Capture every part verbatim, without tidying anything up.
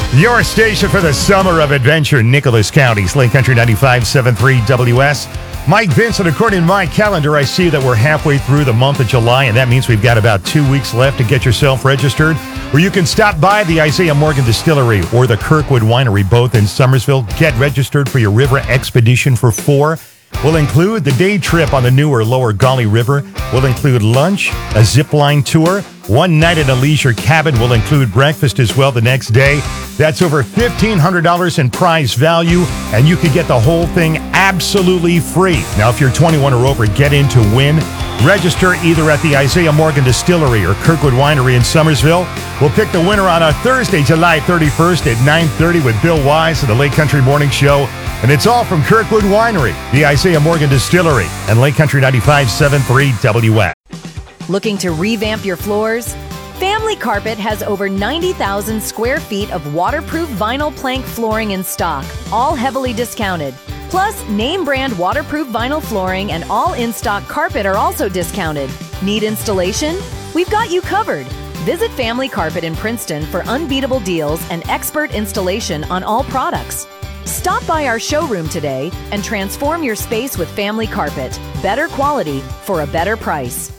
Your station for the summer of adventure, Nicholas County, Slate Country ninety-five point seven three W S. Mike Vincent, according to my calendar, I see that we're halfway through the month of July, and that means we've got about two weeks left to get yourself registered, where you can stop by the Isaiah Morgan Distillery or the Kirkwood Winery, both in Summersville. Get registered for your river expedition for four. Will include the day trip on the New or Lower Gauley River. Will include lunch, a zip line tour, one night at a leisure cabin. Will include breakfast as well the next day. That's over fifteen hundred dollars in prize value, and you can get the whole thing absolutely free. Now, if you're twenty-one or over, get in to win. Register either at the Isaiah Morgan Distillery or Kirkwood Winery in Summersville. We'll pick the winner on a Thursday, July thirty-first at nine thirty with Bill Wise of the Lake Country Morning Show. And it's all from Kirkwood Winery, the Isaiah Morgan Distillery, and Lake Country ninety-five point seven three W S. Looking to revamp your floors? Family Carpet has over ninety thousand square feet of waterproof vinyl plank flooring in stock, all heavily discounted. Plus, name brand waterproof vinyl flooring and all in-stock carpet are also discounted. Need installation? We've got you covered. Visit Family Carpet in Princeton for unbeatable deals and expert installation on all products. Stop by our showroom today and transform your space with Family Carpet. Better quality for a better price.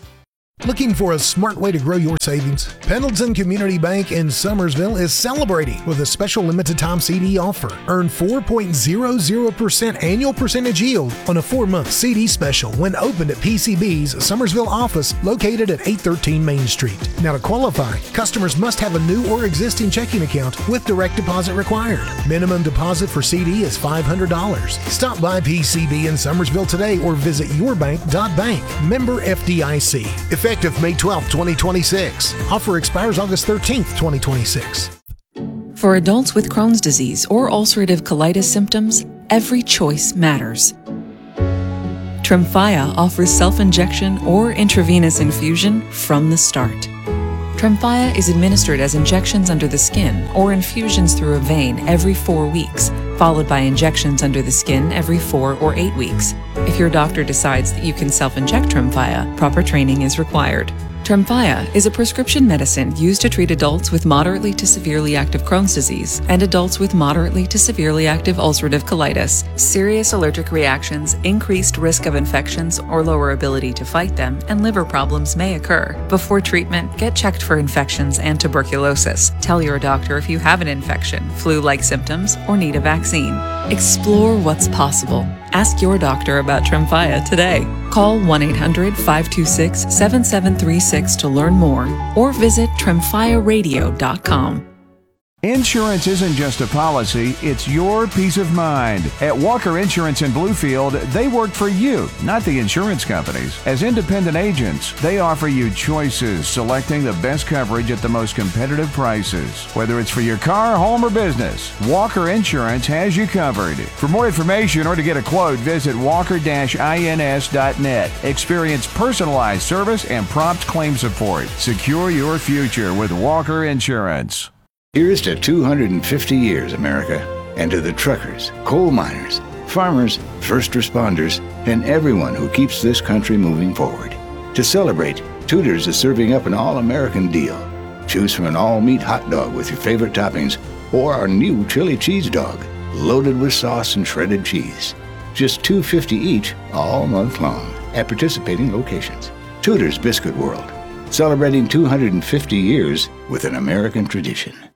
Looking for a smart way to grow your savings? Pendleton Community Bank in Summersville is celebrating with a special limited time C D offer. Earn four point zero zero percent annual percentage yield on a four-month C D special when opened at P C B's Summersville office located at eight thirteen Main Street. Now, to qualify, customers must have a new or existing checking account with direct deposit required. Minimum deposit for C D is five hundred dollars. Stop by P C B in Summersville today or visit yourbank dot bank. Member F D I C. Effective May twelfth, twenty twenty-six. Offer expires August thirteenth, twenty twenty-six. For adults with Crohn's disease or ulcerative colitis symptoms, every choice matters. Tremfya offers self-injection or intravenous infusion from the start. Tremfya is administered as injections under the skin or infusions through a vein every four weeks, followed by injections under the skin every four or eight weeks. If your doctor decides that you can self-inject Tremfya, proper training is required. Tremfya is a prescription medicine used to treat adults with moderately to severely active Crohn's disease and adults with moderately to severely active ulcerative colitis. Serious allergic reactions, increased risk of infections or lower ability to fight them, and liver problems may occur. Before treatment, get checked for infections and tuberculosis. Tell your doctor if you have an infection, flu-like symptoms, or need a vaccine. Explore what's possible. Ask your doctor about Tremfya today. Call one eight hundred, five two six, seven seven three six to learn more or visit tremfya radio dot com. Insurance isn't just a policy, it's your peace of mind. At Walker Insurance in Bluefield, they work for you, not the insurance companies. As independent agents, they offer you choices, selecting the best coverage at the most competitive prices. Whether it's for your car, home, or business, Walker Insurance has you covered. For more information or to get a quote, visit walker dash ins dot net. Experience personalized service and prompt claim support. Secure your future with Walker Insurance. Here's to two hundred fifty years, America, and to the truckers, coal miners, farmers, first responders, and everyone who keeps this country moving forward. To celebrate, Tudor's is serving up an all-American deal. Choose from an all-meat hot dog with your favorite toppings or our new chili cheese dog, loaded with sauce and shredded cheese. Just two dollars and fifty cents each all month long at participating locations. Tudor's Biscuit World, celebrating two hundred fifty years with an American tradition.